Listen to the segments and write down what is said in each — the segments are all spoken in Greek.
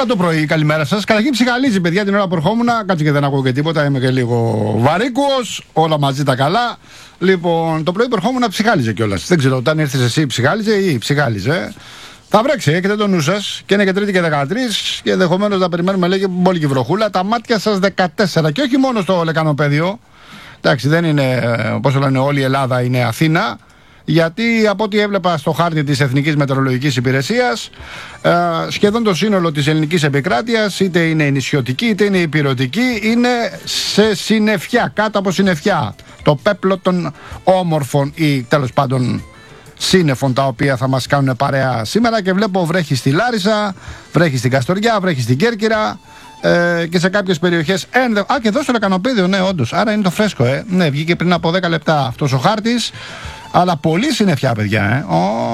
Καλά το πρωί, καλημέρα σας. Καταρχήν ψυχαλίζει, παιδιά, την ώρα που ερχόμουν. Κάτσε και δεν ακούω και τίποτα, είμαι και λίγο βαρύκουος. Όλα μαζί τα καλά. Λοιπόν, το πρωί που ερχόμουν ψυχάλιζε κιόλας. Δεν ξέρω, όταν ήρθες εσύ ψυχάλιζε ή ψυχάλιζε. Θα βρέξει, έχετε το νου σας. Και είναι και Τρίτη και 13. Και ενδεχομένως να περιμένουμε, λέγε, μπόλικη βροχούλα. Τα μάτια σας 14. Και όχι μόνο στο λεκανοπέδιο. Εντάξει, δεν είναι, πώς το λένε, όλη η Ελλάδα είναι Αθήνα. Γιατί από ό,τι έβλεπα στο χάρτη της Εθνικής Μετεωρολογικής Υπηρεσίας, σχεδόν το σύνολο της ελληνικής επικράτειας, είτε είναι νησιωτική είτε είναι υπηρετική, είναι σε συννεφιά, κάτω από συννεφιά. Το πέπλο των όμορφων ή τέλος πάντων σύννεφων, τα οποία θα μας κάνουν παρέα σήμερα. Και βλέπω βρέχει στη Λάρισα, βρέχει στην Καστοριά, βρέχει στην Κέρκυρα. Και σε κάποιες περιοχές. Και εδώ στο λεκανοπέδιο, ναι, όντως. Άρα είναι το φρέσκο, Ναι, βγήκε πριν από 10 λεπτά αυτός ο χάρτης. Αλλά πολύ συννεφιά, παιδιά,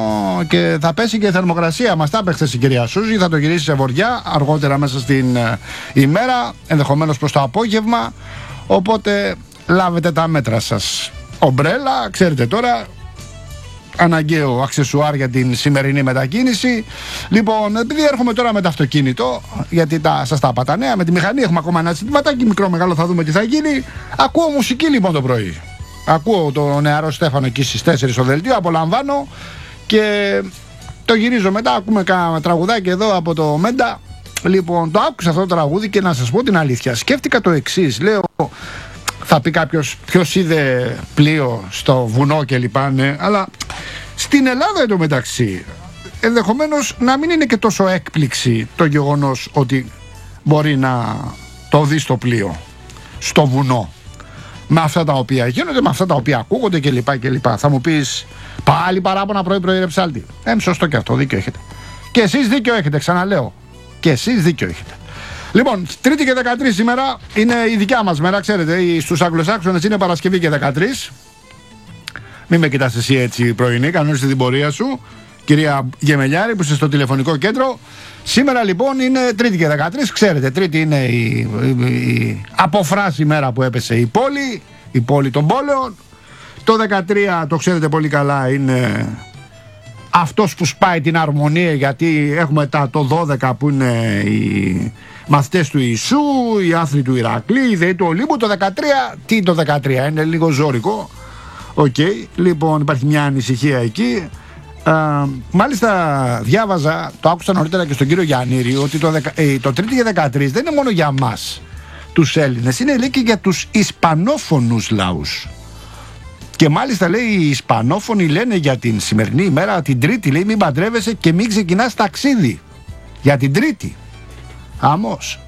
και θα πέσει και η θερμοκρασία. Μας τα έπαιξε η κυρία Σούζη. Θα το γυρίσει σε βοριά αργότερα μέσα στην ημέρα, ενδεχομένως προς το απόγευμα. Οπότε λάβετε τα μέτρα σας. Ομπρέλα, ξέρετε τώρα. Αναγκαίο αξεσουάρ για την σημερινή μετακίνηση. Λοιπόν, επειδή έρχομαι τώρα με το αυτοκίνητο, γιατί σας τα είπα τα νέα, με τη μηχανή έχουμε ακόμα ένα ζητηματάκι, μικρό μεγάλο, θα δούμε τι θα γίνει. Ακούω μουσική λοιπόν το πρωί. Ακούω το νεαρό Στέφανο εκεί στις 4 στο δελτίο, απολαμβάνω και το γυρίζω μετά. Ακούμε κάνα τραγουδάκι εδώ από το Μέντα. Λοιπόν, το άκουσα αυτό το τραγούδι και να σας πω την αλήθεια, σκέφτηκα το εξής. Λέω, θα πει κάποιος, ποιος είδε πλοίο στο βουνό κλπ. Ναι, αλλά στην Ελλάδα εντωμεταξύ ενδεχομένως να μην είναι και τόσο έκπληξη το γεγονός ότι μπορεί να το δει στο πλοίο, στο βουνό, με αυτά τα οποία γίνονται, με αυτά τα οποία ακούγονται κλπ. Θα μου πεις, πάλι παράπονα πρωί-πρωί, ρε ψάλτη. Σωστό και αυτό, δίκιο έχετε. Και εσείς δίκιο έχετε, ξαναλέω. Και εσείς δίκιο έχετε. Λοιπόν, Τρίτη και 13 σήμερα είναι η δικιά μας μέρα, ξέρετε. Στους Αγγλοσάξονες είναι Παρασκευή και 13. Μην με κοιτάς εσύ έτσι πρωινή, κανόνισε την πορεία σου, κυρία Γεμελιάρη, που είσαι στο τηλεφωνικό κέντρο. Σήμερα λοιπόν είναι Τρίτη και 13, ξέρετε, Τρίτη είναι η αποφράση μέρα που έπεσε η πόλη των πόλεων. Το 13, το ξέρετε πολύ καλά, είναι αυτός που σπάει την αρμονία, γιατί έχουμε το 12 που είναι οι μαθητές του Ιησού, οι άθλοι του Ηρακλή, οι δεοί του Ολύμπου. Το 13, τι το 13, είναι λίγο ζώρικο. Λοιπόν, υπάρχει μια ανησυχία εκεί. Μάλιστα διάβαζα, το άκουσα νωρίτερα και στον κύριο Γιαννήρη, ότι το Τρίτη και 13 δεν είναι μόνο για μας τους Έλληνες, είναι λέει και για τους Ισπανόφωνους λαούς. Και μάλιστα λέει οι Ισπανόφωνοι λένε για την σημερινή ημέρα, την Τρίτη, λέει, μην παντρεύεσαι και μην ξεκινάς ταξίδι. Για την Τρίτη. Άμως.